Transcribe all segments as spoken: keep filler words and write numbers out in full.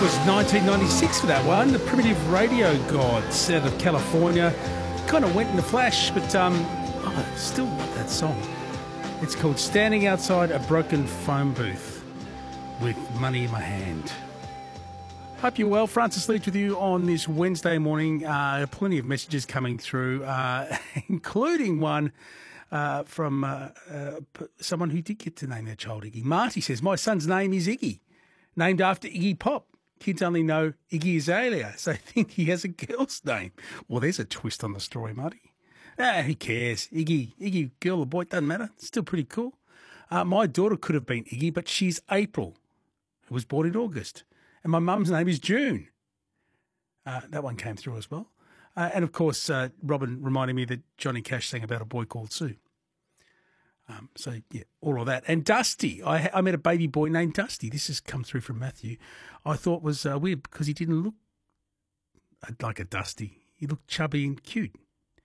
was nineteen ninety-six for that one. The Primitive Radio Gods out of California. Kind of went in a flash, but um, oh, I still love that song. It's called Standing Outside a Broken Phone Booth with Money in My Hand. Hope you're well. Francis Leach with you on this Wednesday morning. Uh, plenty of messages coming through, uh, including one uh, from uh, uh, someone who did get to name their child Iggy. Marty says, my son's name is Iggy, named after Iggy Pop. Kids only know Iggy Azalea, so I think he has a girl's name. Well, there's a twist on the story, Marty. Ah, who cares? Iggy, Iggy, girl or boy, doesn't matter. It's still pretty cool. Uh, my daughter could have been Iggy, but she's April, who was born in August. And my mum's name is June. Uh, that one came through as well. Uh, and, of course, uh, Robin reminded me that Johnny Cash sang about a boy called Sue. Um, so, yeah, all of that. And Dusty. I, I met a baby boy named Dusty. This has come through from Matthew. I thought was uh, weird because he didn't look like a Dusty. He looked chubby and cute.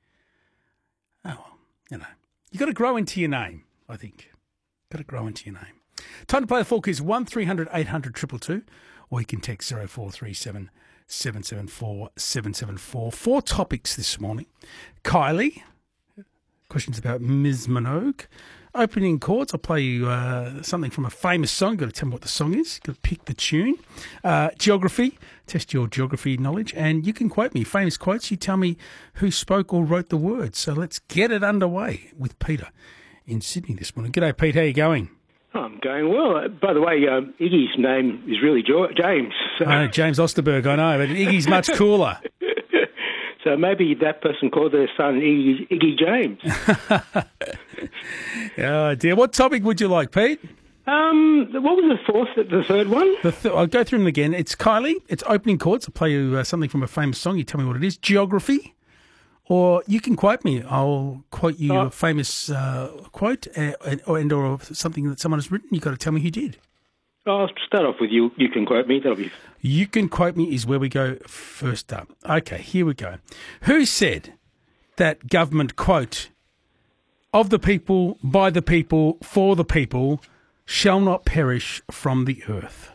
Oh, well, you know. You got to grow into your name, I think. Got to grow into your name. Time to play the full quiz. one three hundred eight hundred two two two. Or you can text zero four three seven seven seven four seven seven four. Four topics this morning. Kylie. Questions about Miz Minogue. Opening chords. I'll play you uh, something from a famous song. You've got to tell me what the song is. You've got to pick the tune. Uh, geography. Test your geography knowledge. And you can quote me. Famous quotes. You tell me who spoke or wrote the words. So let's get it underway with Peter in Sydney this morning. G'day, Pete. How are you going? I'm going well. Uh, by the way, um, Iggy's name is really jo- James. So. Oh, James Osterberg, I know, but Iggy's much cooler. So maybe that person called their son Iggy, Iggy James. Oh, dear. What topic would you like, Pete? Um, what was the fourth, the third one? The th- I'll go through them again. It's Kylie. It's opening chords. I'll play you uh, something from a famous song. You tell me what it is. Geography. Or you can quote me. I'll quote you oh. a famous uh, quote uh, or, and or something that someone has written. You've got to tell me who did. I'll start off with you. You can quote me. That'll be... You can quote me is where we go first up. Okay, here we go. Who said that government, quote, of the people, by the people, for the people, shall not perish from the earth?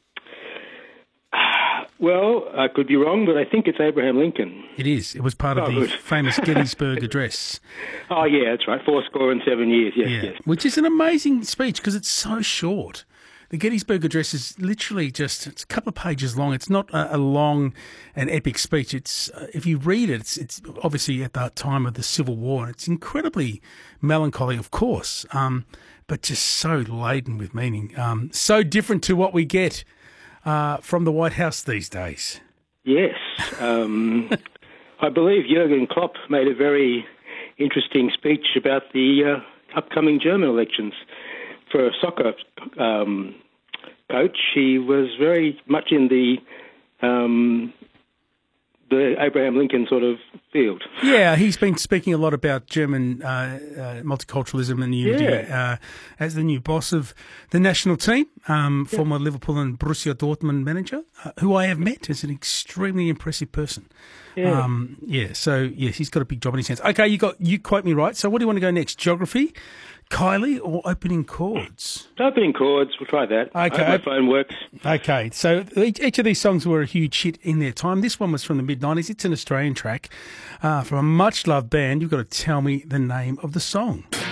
Well, I could be wrong, but I think it's Abraham Lincoln. It is. It was part of oh, the good. famous Gettysburg Address. Oh, yeah, that's right. Four score and seven years, yes, yeah. yes. Which is an amazing speech because it's so short. The Gettysburg Address is literally just it's a couple of pages long. It's not a, a long and epic speech. It's uh, if you read it, it's, it's obviously at the time of the Civil War. It's incredibly melancholy, of course, um, but just so laden with meaning. Um, so different to what we get Uh, from the White House these days. Yes. Um, I believe Jurgen Klopp made a very interesting speech about the uh, upcoming German elections. For a soccer um, coach, he was very much in the um, the Abraham Lincoln sort of field. Yeah, he's been speaking a lot about German uh, uh, multiculturalism and unity yeah. uh, as the new boss of the national team, um, yeah. former Liverpool and Borussia Dortmund manager, uh, who I have met as an extremely impressive person. Yeah. Um, yeah, so, yes, he's got a big job in his hands. Okay, you got you quote me right. So what do you want to go next? Geography, Kylie, or opening chords? Opening chords, we'll try that. Okay. I hope my phone works. Okay, so each, each of these songs were a huge hit in their time. This one was from the mid nineties. It's an Australian track uh, from a much-loved band. You've got to tell me the name of the song.